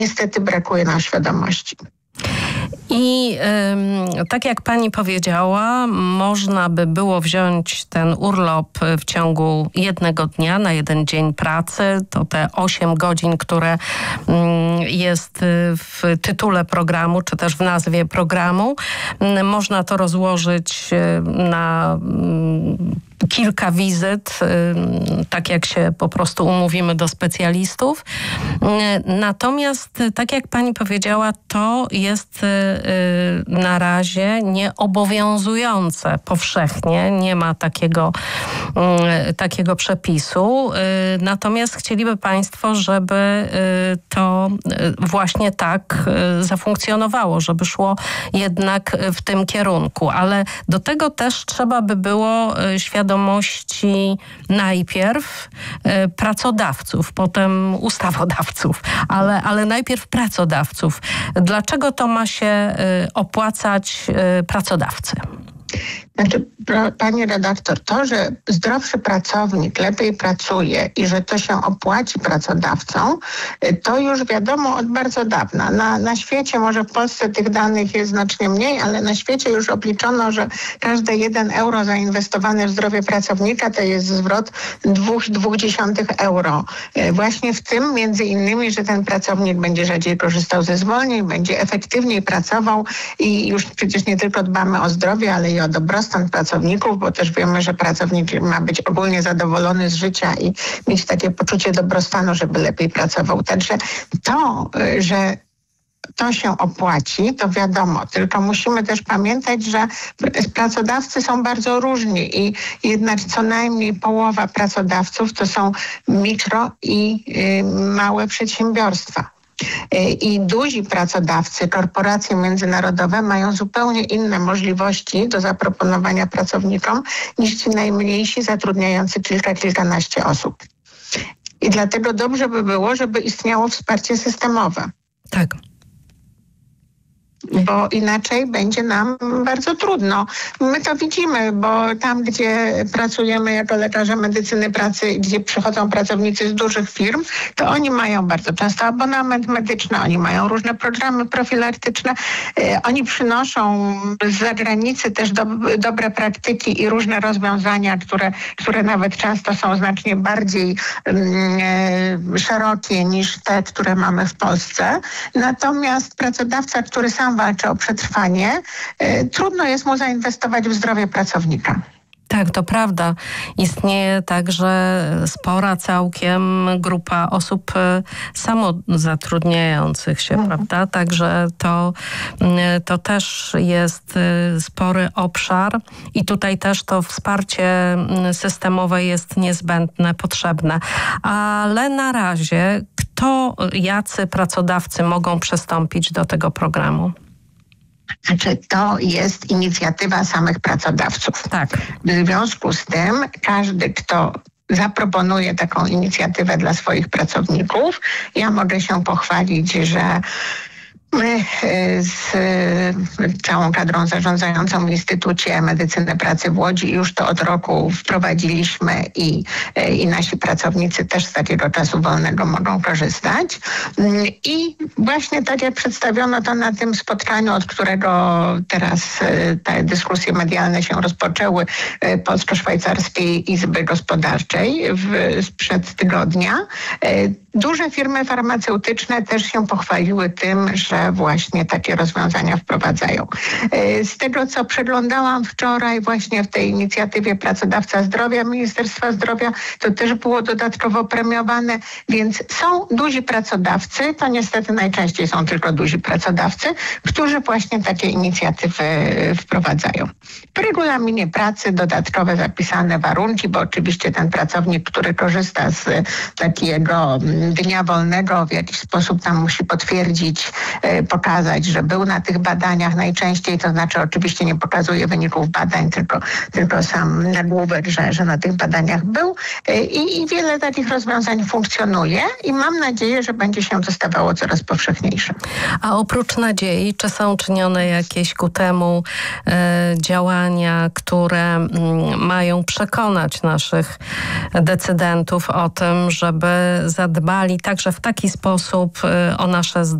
niestety brakuje nam świadomości. I tak jak pani powiedziała, można by było wziąć ten urlop w ciągu jednego dnia na jeden dzień pracy. To te 8 godzin, które jest w tytule programu, czy też w nazwie programu. Można to rozłożyć na kilka wizyt, tak jak się po prostu umówimy do specjalistów. Natomiast, tak jak pani powiedziała, to jest na razie nieobowiązujące powszechnie. Nie ma takiego przepisu. Natomiast chcieliby państwo, żeby to właśnie tak zafunkcjonowało, żeby szło jednak w tym kierunku. Ale do tego też trzeba by było świadomości najpierw pracodawców, potem ustawodawców, ale najpierw pracodawców. Dlaczego to ma się opłacać pracodawcy? Znaczy, pani redaktor, to, że zdrowszy pracownik lepiej pracuje i że to się opłaci pracodawcom, to już wiadomo od bardzo dawna. Na świecie, może w Polsce tych danych jest znacznie mniej, ale na świecie już obliczono, że każde 1 euro zainwestowane w zdrowie pracownika to jest zwrot 2,2 euro. Właśnie w tym między innymi, że ten pracownik będzie rzadziej korzystał ze zwolnień, będzie efektywniej pracował i już przecież nie tylko dbamy o zdrowie, ale i o dobrostan pracowników, bo też wiemy, że pracownik ma być ogólnie zadowolony z życia i mieć takie poczucie dobrostanu, żeby lepiej pracował. Także to, że to się opłaci, to wiadomo, tylko musimy też pamiętać, że pracodawcy są bardzo różni i jednak co najmniej połowa pracodawców to są mikro i małe przedsiębiorstwa. I duzi pracodawcy, korporacje międzynarodowe mają zupełnie inne możliwości do zaproponowania pracownikom niż ci najmniejsi zatrudniający kilkanaście osób. I dlatego dobrze by było, żeby istniało wsparcie systemowe. Tak. Bo inaczej będzie nam bardzo trudno. My to widzimy, bo tam, gdzie pracujemy jako lekarze medycyny pracy, gdzie przychodzą pracownicy z dużych firm, to oni mają bardzo często abonament medyczny, oni mają różne programy profilaktyczne, oni przynoszą z zagranicy też dobre praktyki i różne rozwiązania, które nawet często są znacznie bardziej szerokie niż te, które mamy w Polsce. Natomiast pracodawca, który sam walczy o przetrwanie, trudno jest mu zainwestować w zdrowie pracownika. Tak, to prawda. Istnieje także spora całkiem grupa osób samozatrudniających się, prawda? Także to też jest spory obszar i tutaj też to wsparcie systemowe jest niezbędne, potrzebne. Ale na razie jacy pracodawcy mogą przystąpić do tego programu? Znaczy, to jest inicjatywa samych pracodawców. Tak. W związku z tym każdy, kto zaproponuje taką inicjatywę dla swoich pracowników, ja mogę się pochwalić, że my z całą kadrą zarządzającą w Instytucie Medycyny Pracy w Łodzi już to od roku wprowadziliśmy i nasi pracownicy też z takiego czasu wolnego mogą korzystać. I właśnie tak jak przedstawiono to na tym spotkaniu, od którego teraz te dyskusje medialne się rozpoczęły Polsko-Szwajcarskiej Izby Gospodarczej sprzed tygodnia, duże firmy farmaceutyczne też się pochwaliły tym, że właśnie takie rozwiązania wprowadzają. Z tego, co przeglądałam wczoraj właśnie w tej inicjatywie Pracodawca Zdrowia Ministerstwa Zdrowia, to też było dodatkowo premiowane, więc są duzi pracodawcy, to niestety najczęściej są tylko duzi pracodawcy, którzy właśnie takie inicjatywy wprowadzają. W regulaminie pracy dodatkowe zapisane warunki, bo oczywiście ten pracownik, który korzysta z takiego dnia wolnego, w jakiś sposób tam musi potwierdzić pokazać, że był na tych badaniach najczęściej, to znaczy oczywiście nie pokazuje wyników badań, tylko sam nagłówek, że na tych badaniach był i wiele takich rozwiązań funkcjonuje i mam nadzieję, że będzie się to stawało coraz powszechniejsze. A oprócz nadziei, czy są czynione jakieś ku temu działania, które mają przekonać naszych decydentów o tym, żeby zadbali także w taki sposób o nasze zdrowie,